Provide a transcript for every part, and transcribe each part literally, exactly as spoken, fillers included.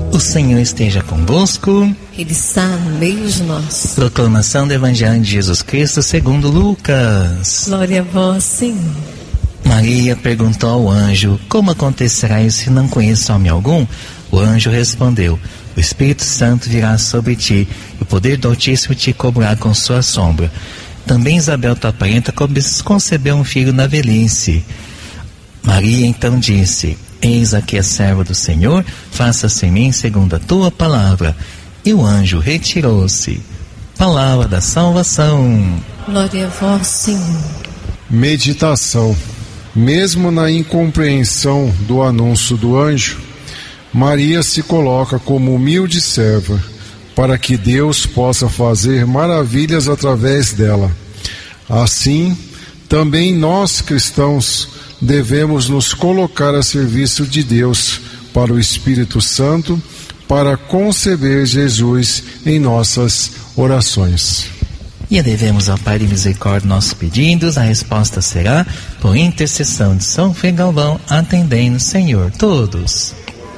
O Senhor esteja convosco. Ele está no meio de nós. Proclamação do Evangelho de Jesus Cristo segundo Lucas. Glória a vós, Senhor. Maria perguntou ao anjo: como acontecerá isso se não conheço homem algum? O anjo respondeu: o Espírito Santo virá sobre ti, e o poder do Altíssimo te cobrirá com sua sombra. Também Isabel, tua parenta, concebeu um filho na velhice. Maria então disse: eis aqui a serva do Senhor, faça-se em mim segundo a tua palavra. E o anjo retirou-se. Palavra da salvação. Glória a vós, Senhor. Meditação. Mesmo na incompreensão do anúncio do anjo, Maria se coloca como humilde serva, para que Deus possa fazer maravilhas através dela. Assim, também nós cristãos devemos nos colocar a serviço de Deus para o Espírito Santo, para conceber Jesus em nossas orações. E devemos ao Pai de misericórdia nossos pedidos. A resposta será: por intercessão de São Frei Galvão, atendei-nos, Senhor. Todos.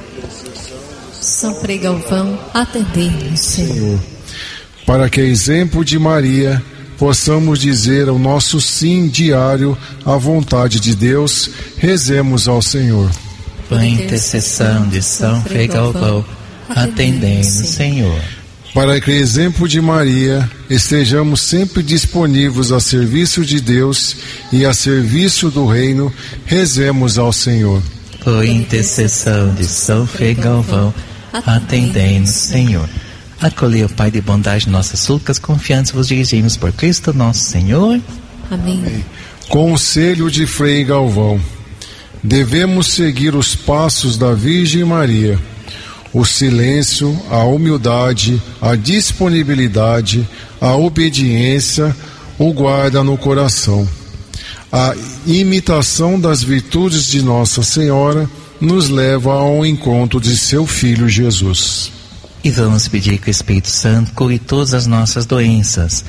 São Frei Galvão, atendei-nos, Senhor. Para que, a exemplo de Maria, possamos dizer o nosso sim diário à vontade de Deus, rezemos ao Senhor. Por intercessão de São Frei Galvão, atendei-nos, Senhor. Para que, exemplo de Maria, estejamos sempre disponíveis a serviço de Deus e a serviço do Reino, rezemos ao Senhor. Por intercessão de São Frei Galvão, atendei-nos, Senhor. Acolhei o Pai de bondade nossas súplicas, confiantes vos dirigimos por Cristo nosso Senhor. Amém. Conselho de Frei Galvão. Devemos seguir os passos da Virgem Maria. O silêncio, a humildade, a disponibilidade, a obediência, o guarda no coração. A imitação das virtudes de Nossa Senhora nos leva ao encontro de seu Filho Jesus. E vamos pedir que o Espírito Santo cure todas as nossas doenças.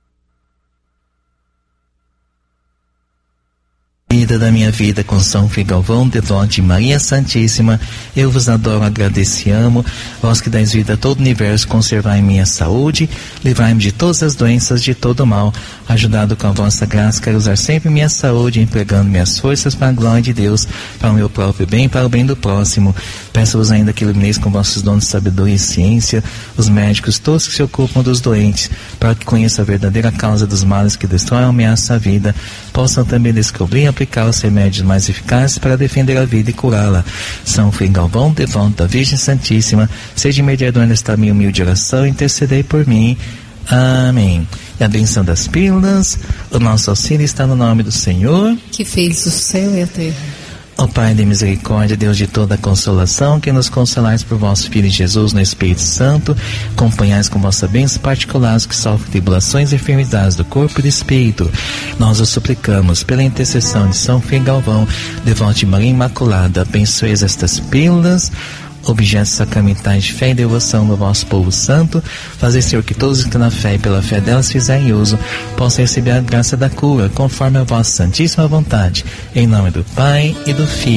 Vida da minha vida com São Frei Galvão, devoto de Maria Santíssima, eu vos adoro, agradeço e amo. Vós que dais vida a todo o universo, conservai minha saúde, livrai-me de todas as doenças, de todo o mal. Ajudado com a vossa graça, quero usar sempre minha saúde, empregando minhas forças para a glória de Deus, para o meu próprio bem e para o bem do próximo. Peço-vos ainda que ilumineis com vossos dons de sabedoria e ciência os médicos, todos que se ocupam dos doentes, para que conheçam a verdadeira causa dos males que destroem e ameaçam a vida, possam também descobrir e aplicar os remédios mais eficazes para defender a vida e curá-la. São Frei Galvão, devoto da Virgem Santíssima, seja mediador nesta minha humilde oração, intercedei por mim. Amém. E a benção das pílulas, o nosso auxílio está no nome do Senhor, que fez o céu e a terra. Ó Pai de misericórdia, Deus de toda consolação, que nos consolais por vosso Filho Jesus no Espírito Santo, acompanhais com vossa bênção particular os que sofrem tribulações e enfermidades do corpo e do espírito. Nós os suplicamos, pela intercessão de São Frei Galvão, devoto de Maria Imaculada, abençoeis estas pílulas, objetos sacramentais de fé e devoção do vosso povo santo. Fazei, Senhor, que todos que estão na fé e pela fé delas fizerem uso, possam receber a graça da cura, conforme a vossa santíssima vontade. Em nome do Pai e do Filho